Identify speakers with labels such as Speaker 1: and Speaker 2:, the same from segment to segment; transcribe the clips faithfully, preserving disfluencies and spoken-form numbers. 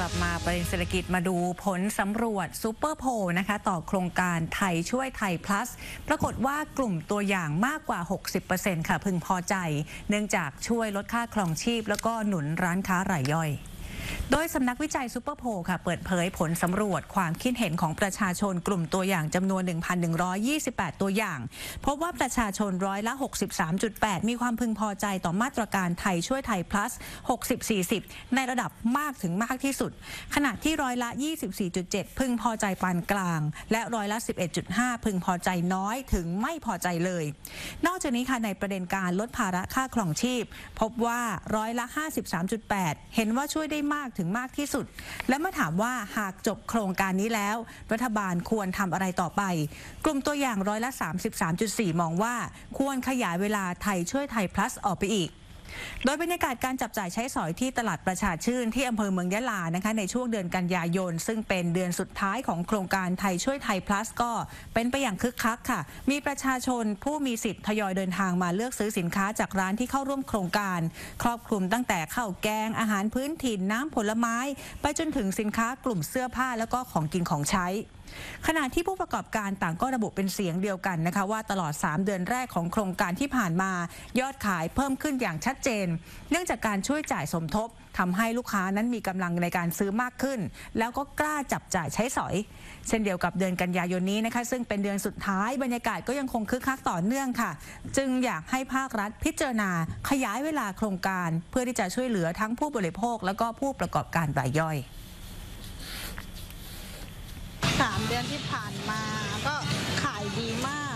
Speaker 1: ลับมาประเด็นเศรษฐกิจมาดูผลสำรวจซูเปอร์โพลนะคะต่อโครงการไทยช่วยไทย plus ปรากฏว่ากลุ่มตัวอย่างมากกว่า หกสิบเปอร์เซ็นต์ ค่ะพึงพอใจเนื่องจากช่วยลดค่าครองชีพแล้วก็หนุนร้านค้ารายย่อยโดยสำนักวิจัยซูเปอร์โพลค่ะเปิดเผยผลสำรวจความคิดเห็นของประชาชนกลุ่มตัวอย่างจำนวน หนึ่งพันหนึ่งร้อยยี่สิบแปด ตัวอย่างพบว่าประชาชนร้อยละ หกสิบสามจุดแปด มีความพึงพอใจต่อมาตรการไทยช่วยไทย plus หกสิบ สี่สิบ ในระดับมากถึงมากที่สุดขณะที่ร้อยละ ยี่สิบสี่จุดเจ็ด พึงพอใจปานกลางและร้อยละ สิบเอ็ดจุดห้า พึงพอใจน้อยถึงไม่พอใจเลยนอกจากนี้ค่ะในประเด็นการลดภาระค่าครองชีพพบว่าร้อยละ ห้าสิบสามจุดแปด เห็นว่าช่วยได้มากถึงมากที่สุดและเมื่อถามว่าหากจบโครงการนี้แล้วรัฐบาลควรทำอะไรต่อไปกลุ่มตัวอย่างร้อยละ สามสิบสามจุดสี่ มองว่าควรขยายเวลาไทยช่วยไทย plus ออกไปอีกโดยบรรยากาศการจับจ่ายใช้สอยที่ตลาดประชาชื่นที่อำเภอเมืองยะลานะคะในช่วงเดือนกันยายนซึ่งเป็นเดือนสุดท้ายของโครงการไทยช่วยไทย plus ก็เป็นไปอย่างคึกคักค่ะมีประชาชนผู้มีสิทธิ์ทยอยเดินทางมาเลือกซื้อสินค้าจากร้านที่เข้าร่วมโครงการครอบคลุมตั้งแต่ข้าวแกงอาหารพื้นถิ่นน้ำผลไม้ไปจนถึงสินค้ากลุ่มเสื้อผ้าแล้วก็ของกินของใช้ขณะที่ผู้ประกอบการต่างก็ระบุเป็นเสียงเดียวกันนะคะว่าตลอดสามเดือนแรกของโครงการที่ผ่านมายอดขายเพิ่มขึ้นอย่างชัดเจนเนื่องจากการช่วยจ่ายสมทบทำให้ลูกค้านั้นมีกำลังในการซื้อมากขึ้นแล้วก็กล้าจับจ่ายใช้สอยเช่นเดียวกับเดือนกันยายนนี้นะคะซึ่งเป็นเดือนสุดท้ายบรรยากาศก็ยังคงคึกคักต่อเนื่องค่ะจึงอยากให้ภาครัฐพิจารณาขยายเวลาโครงการเพื่อที่จะช่วยเหลือทั้งผู้บริโภคแล้วก็ผู้ประกอบการรายย่อย
Speaker 2: สามเดือนที่ผ่านมาก็ขายดีมาก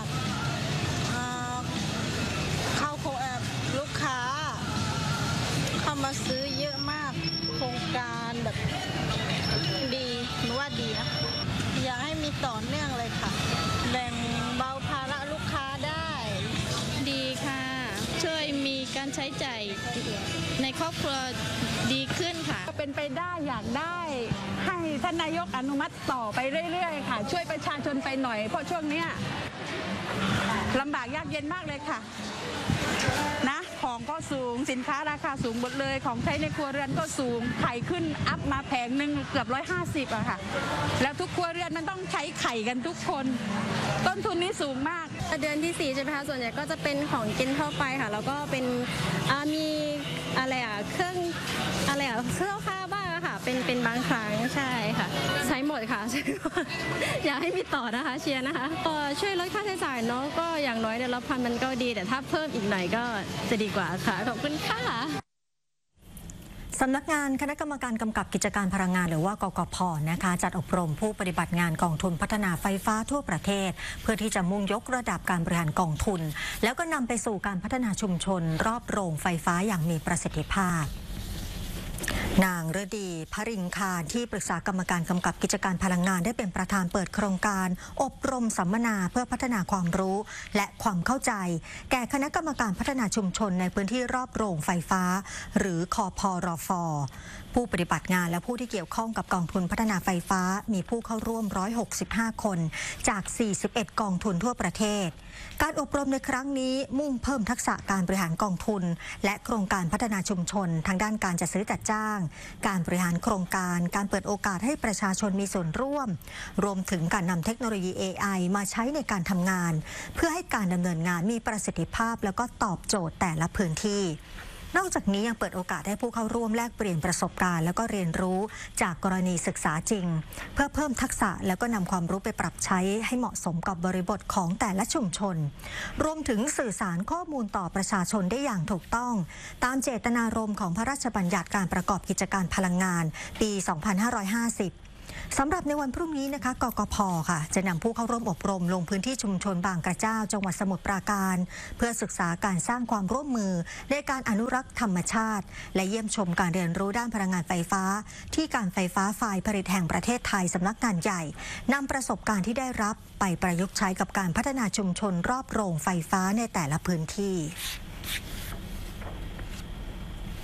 Speaker 2: เข้าโคแอบลูกค้าเข้ามาซื้อเยอะมากโครงการแบบดีหนูว่าดีนะอยากให้มีต่อเนื่องเลยค่ะแบ่งเบาภาระลูกค้าได้
Speaker 3: ดีค่ะช่วยมีการใช้จ่ายในครอบครัวดีขึ้นค่ะ
Speaker 4: เป็นไปได้อยากได้ให้ท่านนายกอนุมัติต่อไปเรื่อยๆค่ะช่วยประชาชนไปหน่อยเพราะช่วงนี้ลำบากยากเย็นมากเลยค่ะนะของก็สูงสินค้าราคาสูงหมดเลยของใช้ในครัวเรือนก็สูงไข่ขึ้นอัพมาแผงหนึ่งเกือบร้อยห้าสิบอะค่ะแล้วทุกครัวเรือนมันต้องใช้ไข่กันทุกคนต้นทุนนี้สูงมาก
Speaker 5: เดือนที่สี่ใช่ไหมคะส่วนใหญ่ก็จะเป็นของกินทั่วไปค่ะแล้วก็เป็นมีอะไรอะเครื่องอะไรอะเสื้อผ้าบ้างค่ะเป็นเป็นบางครั้งใช่ค่ะใช้หมดค่ะ อยากให้มีต่อนะคะเชียร์นะคะช่วยลดค่าใช้จ่ายเนาะก็อย่างน้อยเดือนละพันมันก็ดีแต่ถ้าเพิ่มอีกหน่อยก็จะดีกว่าค่ะขอบคุณค่ะ
Speaker 6: สำนักงานคณะกรรมการกำกับกิจการพลังงานหรือว่ากกพ.นะคะจัดอบรมผู้ปฏิบัติงานกองทุนพัฒนาไฟฟ้าทั่วประเทศเพื่อที่จะมุ่งยกระดับการบริหารกองทุนแล้วก็นำไปสู่การพัฒนาชุมชนรอบโรงไฟฟ้าอย่างมีประสิทธิภาพนางฤดีพริงคารที่ปรึกษากรรมการกำกับกิจการพลังงานได้เป็นประธานเปิดโครงการอบรมสัมมนาเพื่อพัฒนาความรู้และความเข้าใจแก่คณะกรรมการพัฒนาชุมชนในพื้นที่รอบโรงไฟฟ้าหรือคพรฟ.ผู้ปฏิบัติงานและผู้ที่เกี่ยวข้องกับกองทุนพัฒนาไฟฟ้ามีผู้เข้าร่วมหนึ่งร้อยหกสิบห้าคนจากสี่สิบเอ็ดกองทุนทั่วประเทศการอบรมในครั้งนี้มุ่งเพิ่มทักษะการบริหารกองทุนและโครงการพัฒนาชุมชนทางด้านการจัดซื้อจัดจ้างการบริหารโครงการการเปิดโอกาสให้ประชาชนมีส่วนร่วมรวมถึงการนำเทคโนโลยี เอ ไอ มาใช้ในการทำงานเพื่อให้การดำเนินงานมีประสิทธิภาพแล้วก็ตอบโจทย์แต่ละพื้นที่นอกจากนี้ยังเปิดโอกาสให้ผู้เข้าร่วมแลกเปลี่ยนประสบการณ์แล้วก็เรียนรู้จากกรณีศึกษาจริงเพื่อเพิ่มทักษะแล้วก็นำความรู้ไปปรับใช้ให้เหมาะสมกับบริบทของแต่ละชุมชนรวมถึงสื่อสารข้อมูลต่อประชาชนได้อย่างถูกต้องตามเจตนารมณ์ของพระราชบัญญัติการประกอบกิจการพลังงานปี สองพันห้าร้อยห้าสิบสำหรับในวันพรุ่งนี้นะคะกกพ.ค่ะจะนำผู้เข้าร่วมอบรมลงพื้นที่ชุมชนบางกระเจ้าจังหวัดสมุทรปราการเพื่อศึกษาการสร้างความร่วมมือในการอนุรักษ์ธรรมชาติและเยี่ยมชมการเรียนรู้ด้านพลังงานไฟฟ้าที่การไฟฟ้าฝ่ายผลิตแห่งประเทศไทยสำนักงานใหญ่นำประสบการณ์ที่ได้รับไปประยุกต์ใช้กับการพัฒนาชุมชนรอบโรงไฟฟ้าในแต่ละพื้นที่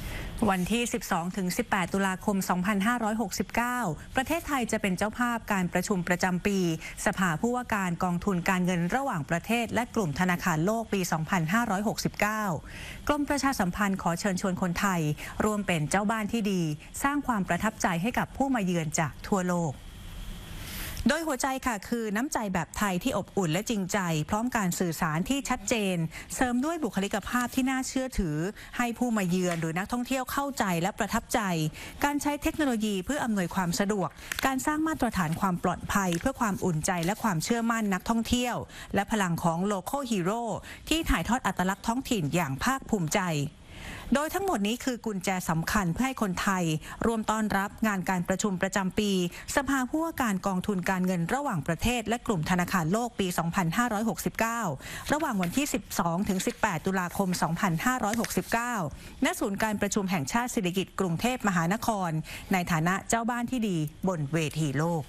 Speaker 1: วันที่ สิบสองถึงสิบแปด ตุลาคม สองพันห้าร้อยหกสิบเก้า ประเทศไทยจะเป็นเจ้าภาพการประชุมประจำปี สภาผู้ว่าการกองทุนการเงินระหว่างประเทศและกลุ่มธนาคารโลกปี สองพันห้าร้อยหกสิบเก้า กรมประชาสัมพันธ์ขอเชิญชวนคนไทยร่วมเป็นเจ้าบ้านที่ดีสร้างความประทับใจให้กับผู้มาเยือนจากทั่วโลกโดยหัวใจค่ะคือน้ำใจแบบไทยที่อบอุ่นและจริงใจพร้อมการสื่อสารที่ชัดเจนเสริมด้วยบุคลิกภาพที่น่าเชื่อถือให้ผู้มาเยือนหรือนักท่องเที่ยวเข้าใจและประทับใจการใช้เทคโนโลยีเพื่ออำนวยความสะดวกการสร้างมาตรฐานความปลอดภัยเพื่อความอุ่นใจและความเชื่อมั่นนักท่องเที่ยวและพลังของ Local Hero ที่ถ่ายทอดอัตลักษณ์ท้องถิ่นอย่างภาคภูมิใจโดยทั้งหมดนี้คือกุญแจสำคัญเพื่อให้คนไทยร่วมต้อนรับงานการประชุมประจำปีสภาผู้ว่าการกองทุนการเงินระหว่างประเทศและกลุ่มธนาคารโลกปี สองพันห้าร้อยหกสิบเก้า ระหว่างวันที่ สิบสองถึงสิบแปด ตุลาคม สองพันห้าร้อยหกสิบเก้า ณ ศูนย์การประชุมแห่งชาติสิริกิติ์กรุงเทพมหานครในฐานะเจ้าบ้านที่ดีบนเวทีโลก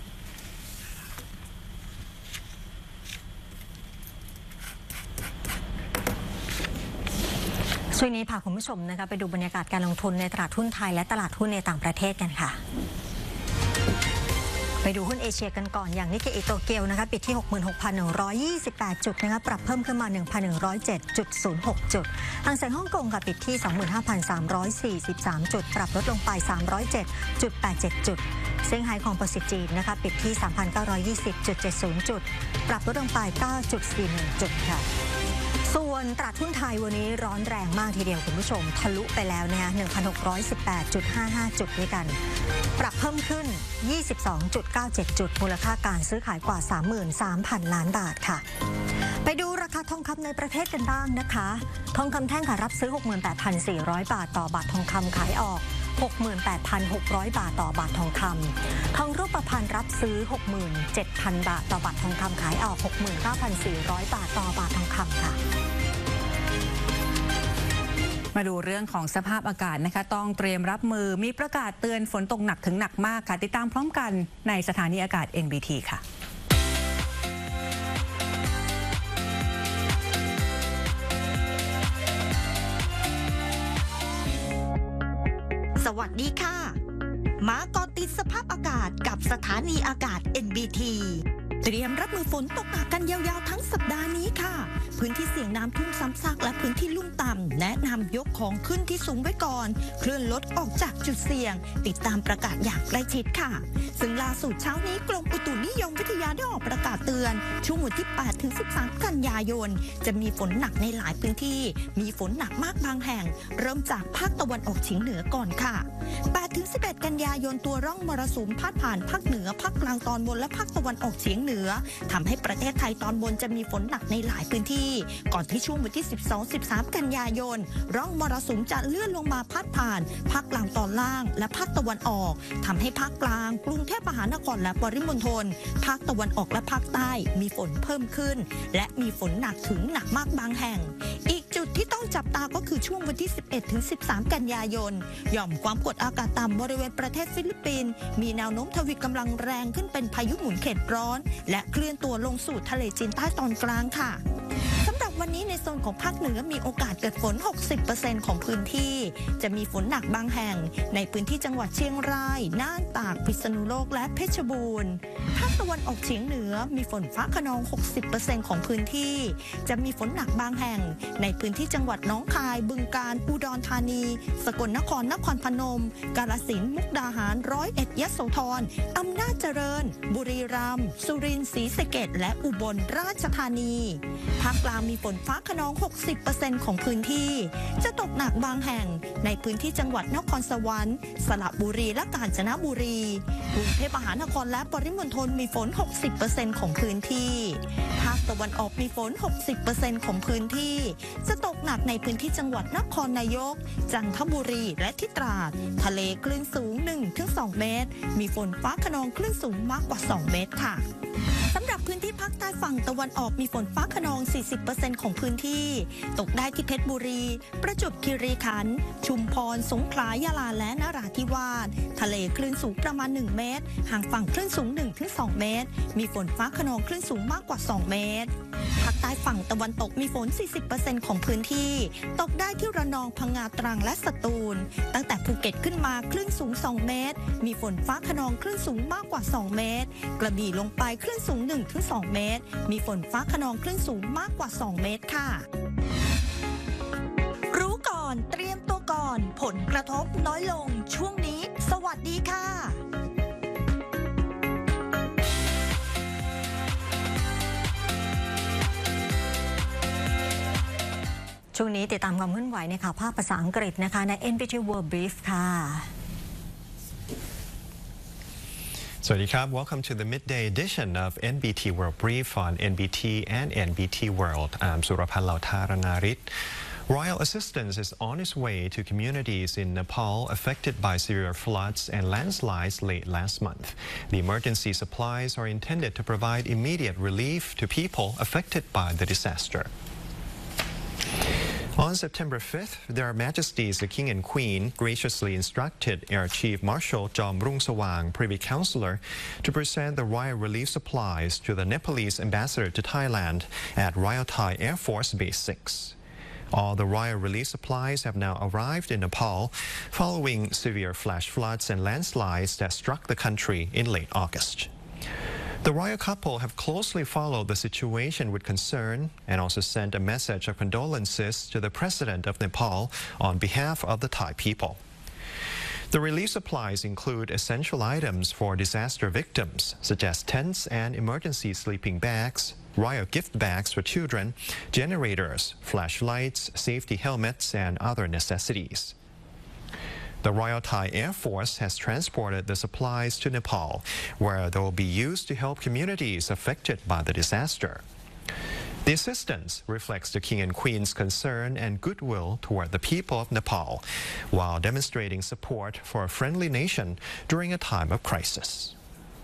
Speaker 6: ช่วงนี้พาคุณผู้ชมนะคะไปดูบรรยากาศการลงทุนในตลาดหุ้นไทยและตลาดหุ้นในต่างประเทศกันค่ะไปดูหุ้นเอเชียกันก่อนอย่างนิกเกอิโตเกียวนะคะปิดที่ หกหมื่นหกพันหนึ่งร้อยยี่สิบแปด จุดนะคะปรับเพิ่มขึ้นมา หนึ่งพันหนึ่งร้อยเจ็ดจุดศูนย์หก จุดหางเส็งฮ่องกงค่ะปิดที่ สองหมื่นห้าพันสามร้อยสี่สิบสาม จุดปรับลดลงไป สามร้อยเจ็ดจุดแปดเจ็ด จุดเซี่ยงไฮ้คอมโพสิตจีนนะคะปิดที่ สามพันเก้าร้อยยี่สิบจุดเจ็ดศูนย์ จุดปรับลดลงไป เก้าจุดสี่หนึ่ง จุดค่ะส่วนตลาดหุ้นไทยวันนี้ร้อนแรงมากทีเดียวคุณผู้ชมทะลุไปแล้วนะคะ หนึ่งพันหกร้อยสิบแปดจุดห้าห้า จุดด้วยกันปรับเพิ่มขึ้น ยี่สิบสองจุดเก้าเจ็ด จุดมูลค่าการซื้อขายกว่า สามหมื่นสามพัน ล้านบาทค่ะไปดูราคาทองคำในประเทศกันบ้างนะคะทองคำแท่งค่ะรับซื้อ หกหมื่นแปดพันสี่ร้อย บาทต่อบาททองคำขายออก หกหมื่นแปดพันหกร้อย บาทต่อบาททองคำทองรูปพรรณรับซื้อ หกหมื่นเจ็ดพัน บาทต่อบาททองคำขายออก หกหมื่นเก้าพันสี่ร้อย บาทต่อบาททองคำค่ะ
Speaker 1: มาดูเรื่องของสภาพอากาศนะคะต้องเตรียมรับมือมีประกาศเตือนฝนตกหนักถึงหนักมากค่ะติดตามพร้อมกันในสถานีอากาศ เอ็น บี ที ค่ะ
Speaker 7: สวัสดีค่ะมาเกาะติดสภาพอากาศกับสถานีอากาศ เอ็น บี ที เตรียมรับมือฝนตกหนักกันยาวๆทั้งสัปดาห์นี้ค่ะพื้นที่เสี่ยงน้ำท่วมซ้ำซากและพื้นที่ลุ่มต่ำแนะนำยกของขึ้นที่สูงไว้ก่อนเคลื่อนรถออกจากจุดเสี่ยงติดตามประกาศอย่างใกล้ชิดค่ะซึ่งล่าสุดเช้านี้กรมอุตุนิยมวิทยาได้ออกประกาศเตือนช่วงวันที่ แปดถึงสิบสาม กันยายนจะมีฝนหนักในหลายพื้นที่มีฝนหนักมากบางแห่งเริ่มจากภาคตะวันออกเฉียงเหนือก่อนค่ะ แปดถึงสิบเอ็ด กันยายนตัวร่องมรสุมพาดผ่านภาคเหนือภาคกลางตอนบนและภาคตะวันออกเฉียงเหนือทำให้ประเทศไทยตอนบนจะมีฝนหนักในหลายพื้นที่ก่อนที่ช่วงวันที่ สิบสอง สิบสาม กันยายนร่องมรสุมจะเลื่อนลงมาพาดผ่านภาคกลางตอนล่างและภาคตะวันออกทำให้ภาคกลางกรุงเทพมหานครและปริมณฑลภาคตะวันออกและภาคใต้มีฝนเพิ่มขึ้นและมีฝนหนักถึงหนักมากบางแห่งอีกจุดที่ต้องจับตาก็คือช่วงวันที่ สิบเอ็ดถึงสิบสาม กันยายนหย่อมความกดอากาศต่ำบริเวณประเทศฟิลิปปินส์มีแนวโน้มทวีกำลังแรงขึ้นเป็นพายุหมุนเขตร้อนและเคลื่อนตัวลงสู่ทะเลจีนใต้ตอนกลางค่ะสำหรับวันนี้ในโซนของภาคเหนือมีโอกาสเกิดฝน หกสิบเปอร์เซ็นต์ ของพื้นที่จะมีฝนหนักบางแห่งในพื้นที่จังหวัดเชียงรายน่านตากพิษณุโลกและเพชรบูรณ์ภาคตะวันออกเฉียงเหนือมีฝนฟ้าคะนอง หกสิบเปอร์เซ็นต์ ของพื้นที่จะมีฝนหนักบางแห่งในพื้นที่จังหวัดหนองคายบึงกาฬอุดรธานีสกลนครนครพนมกาฬสินธุ์มุกดาหารร้อยเอ็ดยโสธรอำนาจเจริญบุรีรัมย์สุรินทร์ศรีสะเกษและอุบลราชธานีภาคกลางมีฝนฟ้าคะนอง หกสิบเปอร์เซ็นต์ ของพื้นที่จะตกหนักบางแห่งในพื้นที่จังหวัดนครสวรรค์สระบุรีและกาญจนบุรีกรุงเทพมหานครและปริมณฑลมีฝน หกสิบเปอร์เซ็นต์ ของพื้นที่ภาคตะวันออกมีฝน หกสิบเปอร์เซ็นต์ ของพื้นที่จะตกหนักในพื้นที่จังหวัดนครนายกจันทบุรีและที่ตราดทะเลคลื่นสูง หนึ่งถึงสอง เมตรมีฝนฟ้าคะนองคลื่นสูงมากกว่าสองเมตรค่ะสำหรับพื้นที่ภาคใต้ฝั่งตะวันออกมีฝนฟ้าคะนอง สี่สิบเปอร์เซ็นต์ ของพื้นที่ตกได้ที่เพชรบุรีประจวบคีรีขันธ์ชุมพรสงขลายะลาและนราธิวาสทะเลคลื่นสูงประมาณหนึ่งเมตรห่างฝั่งคลื่นสูง หนึ่งถึงสอง เมตรมีฝนฟ้าคะนองคลื่นสูงมากกว่าสองเมตรภาคใต้ฝั่งตะวันตกมีฝน สี่สิบเปอร์เซ็นต์ ของพื้นที่ตกได้ที่ระนองพังงาตรังและสตูลตั้งแต่ภูเก็ตขึ้นมาคลื่นสูงสองเมตรมีฝนฟ้าคะนองคลื่นสูงมากกว่าสองเมตรกระบี่ลงไปคลื่นสูง หนึ่งถึงสอง เมตรมีฝนฟ้าคะนองคลื่นสูงมากกว่าสองเมตรค่ะรู้ก่อนเตรียมตัวก่อนผลกระทบน้อยลงช่วงนี้สวัสดีค่ะ
Speaker 6: ช่วงนี้ติดตามความเคลื่อนไหวในข่าวภาคภาษาอังกฤษนะคะใน เอ็น บี ที World Brief ค่ะ
Speaker 8: Sawadee Welcome to the midday edition of เอ็น บี ที World Brief on เอ็น บี ที and เอ็น บี ที World. I'm Surapan Lautaranarit. Royal assistance is on its way to communities in Nepal affected by severe floods and landslides late last month. The emergency supplies are intended to provide immediate relief to people affected by the disaster. On September fifth, Their Majesties the King and Queen graciously instructed Air Chief Marshal Jomrung Sawang, Privy Councillor, to present the Royal Relief supplies to the Nepalese Ambassador to Thailand at Royal Thai Air Force Base six. All the Royal Relief supplies have now arrived in Nepal following severe flash floods and landslides that struck the country in late August. The royal couple have closely followed the situation with concern and also sent a message of condolences to the President of Nepal on behalf of the Thai people. The relief supplies include essential items for disaster victims, such as tents and emergency sleeping bags, royal gift bags for children, generators, flashlights, safety helmets, and other necessities. The Royal Thai Air Force has transported the supplies to Nepal, where they will be used to help communities affected by the disaster. The assistance reflects the King and Queen's concern and goodwill toward the people of Nepal, while demonstrating support for a friendly nation during a time of crisis.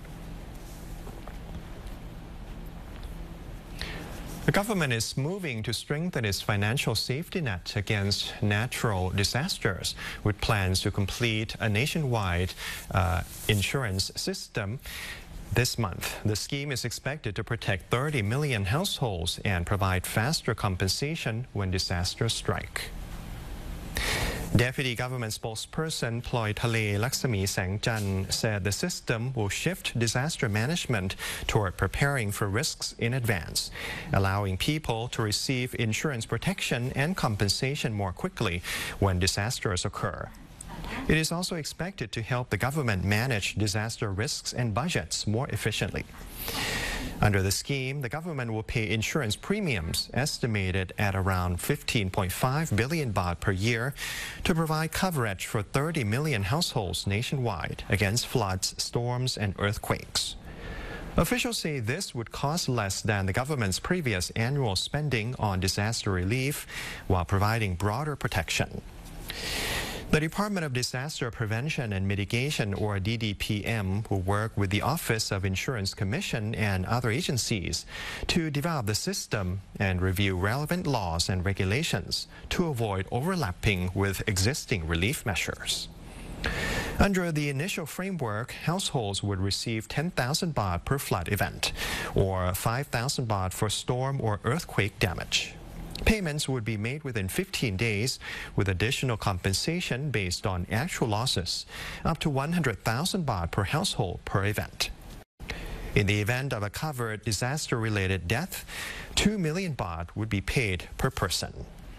Speaker 8: The government is moving to strengthen its financial safety net against natural disasters with plans to complete a nationwide uh, insurance system this month. The scheme is expected to protect thirty million households and provide faster compensation when disasters strike. Deputy Government Spokesperson Ploy Thale Laksami Sangchan said the system will shift disaster management toward preparing for risks in advance, allowing people to receive insurance protection and compensation more quickly when disasters occur. It is also expected to help the government manage disaster risks and budgets more efficiently. Under the scheme, the government will pay insurance premiums estimated at around fifteen point five billion baht per year to provide coverage for thirty million households nationwide against floods, storms, and earthquakes. Officials say this would cost less than the government's previous annual spending on disaster relief while providing broader protection. The Department of Disaster Prevention and Mitigation, or D D P M, will work with the Office of Insurance Commission and other agencies to develop the system and review relevant laws and regulations to avoid overlapping with existing relief measures. Under the initial framework, households would receive ten thousand baht per flood event, or five thousand baht for storm or earthquake damage. Payments would be made within fifteen days, with additional compensation based on actual losses, up to one hundred thousand baht per household per event. In the event of a covered disaster-related death, two million baht would be paid per person.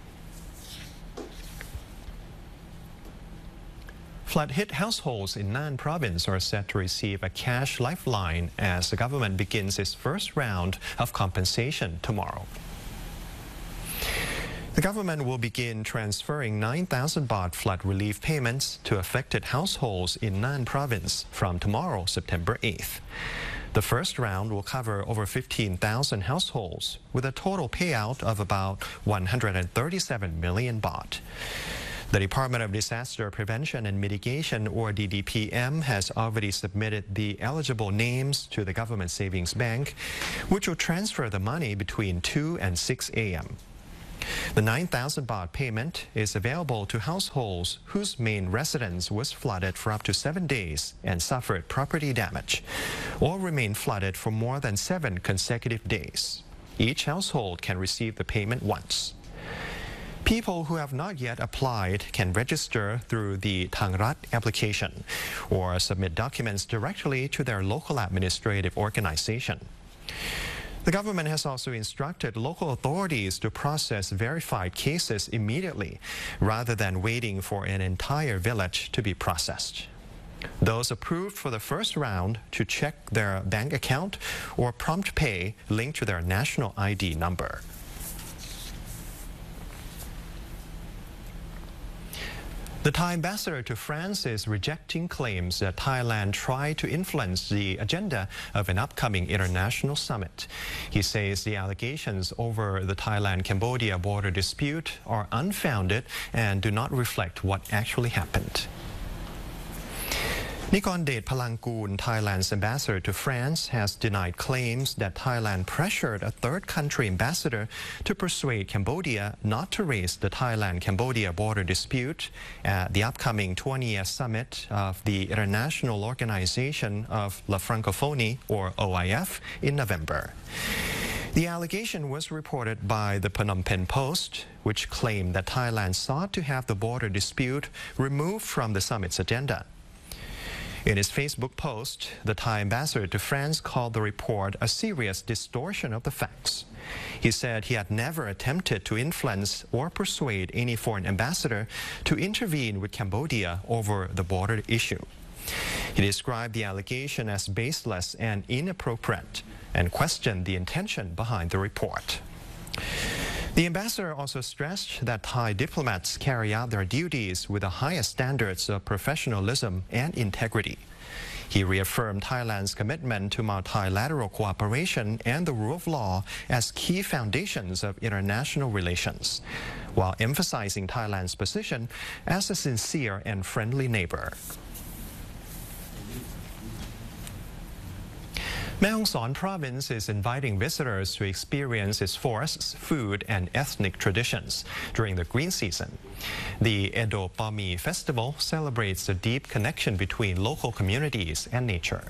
Speaker 8: Flood-hit households in Nan Province are set to receive a cash lifeline as the government begins its first round of compensation tomorrow. The government will begin transferring nine thousand baht flood relief payments to affected households in Nan Province from tomorrow, September eighth. The first round will cover over fifteen thousand households with a total payout of about one hundred thirty-seven million baht. The Department of Disaster Prevention and Mitigation, or D D P M, has already submitted the eligible names to the Government Savings Bank, which will transfer the money between two and six a m The nine thousand baht payment is available to households whose main residence was flooded for up to seven days and suffered property damage, or remained flooded for more than seven consecutive days. Each household can receive the payment once. People who have not yet applied can register through the Thang Rat application or submit documents directly to their local administrative organization. The government has also instructed local authorities to process verified cases immediately rather than waiting for an entire village to be processed. Those approved for the first round to check their bank account or prompt pay linked to their national I D number. The Thai ambassador to France is rejecting claims that Thailand tried to influence the agenda of an upcoming international summit. He says the allegations over the Thailand-Cambodia border dispute are unfounded and do not reflect what actually happened. Nikorndej Phalangoon, Thailand's ambassador to France, has denied claims that Thailand pressured a third country ambassador to persuade Cambodia not to raise the Thailand-Cambodia border dispute at the upcoming twentieth summit of the International Organization of La Francophonie, or O I F, in November. The allegation was reported by the Phnom Penh Post, which claimed that Thailand sought to have the border dispute removed from the summit's agenda. In his Facebook post, the Thai ambassador to France called the report a serious distortion of the facts. He said he had never attempted to influence or persuade any foreign ambassador to intervene with Cambodia over the border issue. He described the allegation as baseless and inappropriate and questioned the intention behind the report. The ambassador also stressed that Thai diplomats carry out their duties with the highest standards of professionalism and integrity. He reaffirmed Thailand's commitment to multilateral cooperation and the rule of law as key foundations of international relations, while emphasizing Thailand's position as a sincere and friendly neighbor. Mae Hong Son province is inviting visitors to experience its forests, food, and ethnic traditions during the green season. The Edo Pami Festival celebrates the deep connection between local communities and nature.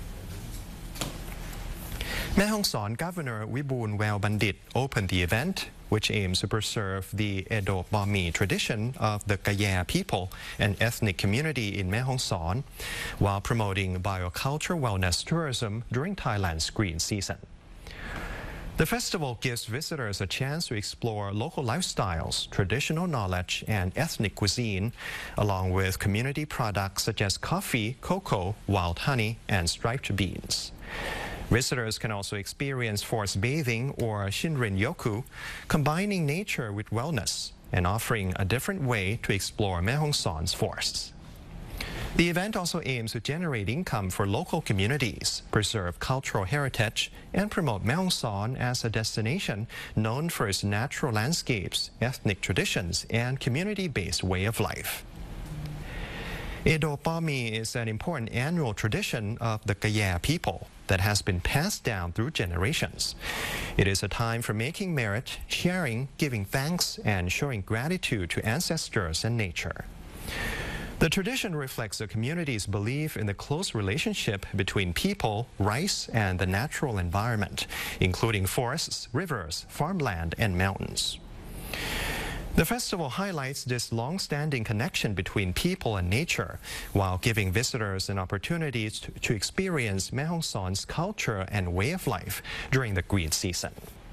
Speaker 8: Mae Hong Son Governor Wiboon Waelbandit opened the event, which aims to preserve the Edo Pami tradition of the Kayah people, an ethnic community in Mae Hong Son, while promoting bioculture wellness tourism during Thailand's green season. The festival gives visitors a chance to explore local lifestyles, traditional knowledge, and ethnic cuisine, along with community products such as coffee, cocoa, wild honey, and striped beans. Visitors can also experience forest bathing, or Shinrin Yoku, combining nature with wellness and offering a different way to explore Mae Hong Son's forests. The event also aims to generate income for local communities, preserve cultural heritage, and promote Mae Hong Son as a destination known for its natural landscapes, ethnic traditions, and community-based way of life. Edo Pami is an important annual tradition of the Kayah people that has been passed down through generations. It is a time for making merit, sharing, giving thanks, and showing gratitude to ancestors and nature. The tradition reflects the community's belief in the close relationship between people, rice, and the natural environment, including forests, rivers, farmland, and mountains. The festival highlights this long-standing connection between people and nature, while giving visitors an opportunity to, to experience Mae Hong Son's culture and way of life during the green season.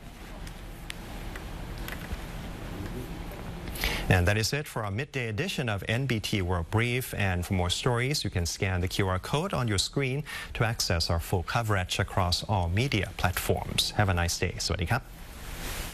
Speaker 8: And that is it for our midday edition of N B T World Brief. And for more stories, you can scan the Q R code on your screen to access our full coverage across all media platforms. Have a nice day. สวัสดีครับ